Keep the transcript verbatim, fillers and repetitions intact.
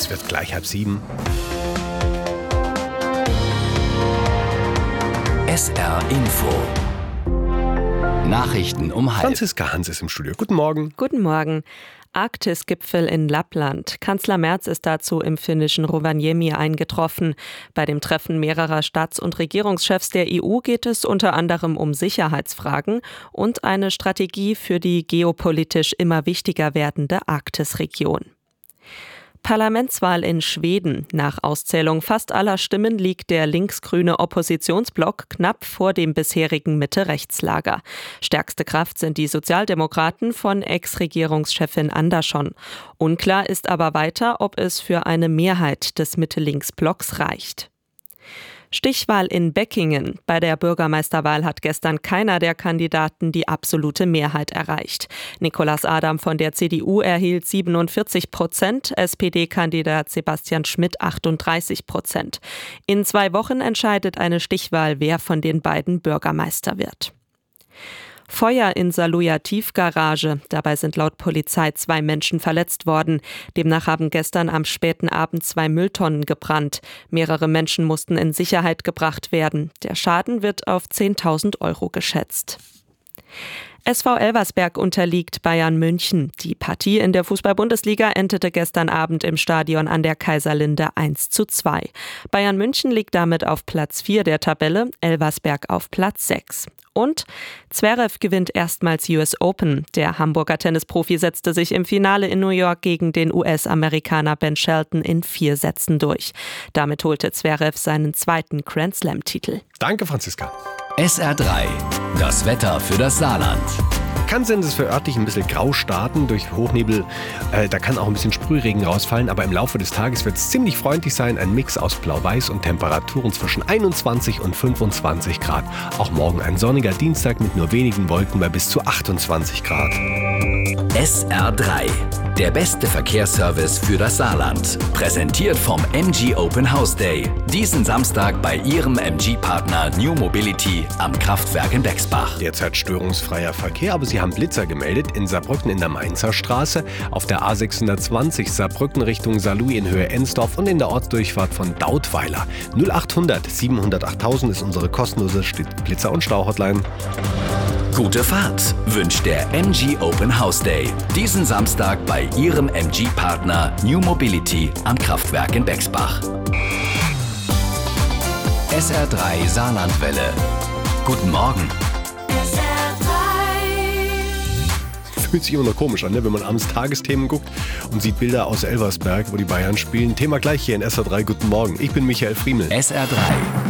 Es wird gleich halb sieben. S R Info. Nachrichten um halb. Franziska Hans ist im Studio. Guten Morgen. Guten Morgen. Arktis-Gipfel in Lappland. Kanzler Merz ist dazu im finnischen Rovaniemi eingetroffen. Bei dem Treffen mehrerer Staats- und Regierungschefs der E U geht es unter anderem um Sicherheitsfragen und eine Strategie für die geopolitisch immer wichtiger werdende Arktisregion. Parlamentswahl in Schweden. Nach Auszählung fast aller Stimmen liegt der linksgrüne Oppositionsblock knapp vor dem bisherigen Mitte-Rechts-Lager. Stärkste Kraft sind die Sozialdemokraten von Ex-Regierungschefin Andersson. Unklar ist aber weiter, ob es für eine Mehrheit des Mitte-Links-Blocks reicht. Stichwahl in Beckingen. Bei der Bürgermeisterwahl hat gestern keiner der Kandidaten die absolute Mehrheit erreicht. Nicolas Adam von der C D U erhielt siebenundvierzig Prozent, S P D-Kandidat Sebastian Schmidt achtunddreißig Prozent. In zwei Wochen entscheidet eine Stichwahl, wer von den beiden Bürgermeister wird. Feuer in Saluja Tiefgarage. Dabei sind laut Polizei zwei Menschen verletzt worden. Demnach haben gestern am späten Abend zwei Mülltonnen gebrannt. Mehrere Menschen mussten in Sicherheit gebracht werden. Der Schaden wird auf zehntausend Euro geschätzt. S V Elversberg unterliegt Bayern München. Die Partie in der Fußball-Bundesliga endete gestern Abend im Stadion an der Kaiserlinde eins zu zwei. Bayern München liegt damit auf Platz vier der Tabelle, Elversberg auf Platz sechs. Und Zverev gewinnt erstmals U S Open. Der Hamburger Tennisprofi setzte sich im Finale in New York gegen den U S-Amerikaner Ben Shelton in vier Sätzen durch. Damit holte Zverev seinen zweiten Grand-Slam-Titel. Danke, Franziska. S R drei. Das Wetter für das Saarland. Kann sein, dass es für örtlich ein bisschen grau starten durch Hochnebel. Äh, da kann auch ein bisschen Sprühregen rausfallen, aber im Laufe des Tages wird es ziemlich freundlich sein. Ein Mix aus Blau-Weiß und Temperaturen zwischen einundzwanzig und fünfundzwanzig Grad. Auch morgen ein sonniger Dienstag mit nur wenigen Wolken bei bis zu achtundzwanzig Grad. S R drei. Der beste Verkehrsservice für das Saarland. Präsentiert vom M G Open House Day. Diesen Samstag bei Ihrem M G-Partner New Mobility am Kraftwerk in Bexbach. Derzeit störungsfreier Verkehr, aber Sie haben Blitzer gemeldet in Saarbrücken in der Mainzer Straße, auf der A sechshundertzwanzig Saarbrücken Richtung Saarlouis in Höhe Ensdorf und in der Ortsdurchfahrt von Dautweiler. null achthundert siebenhundert achttausend ist unsere kostenlose Blitzer- und Stau-Hotline. Gute Fahrt wünscht der M G Open House Day. Diesen Samstag bei Ihrem M G-Partner New Mobility am Kraftwerk in Bexbach. S R drei Saarlandwelle. Guten Morgen. S R drei. Fühlt sich immer noch komisch an, ne? Wenn man abends Tagesthemen guckt und sieht Bilder aus Elversberg, wo die Bayern spielen. Thema gleich hier in S R drei. Guten Morgen. Ich bin Michael Friemel. S R drei.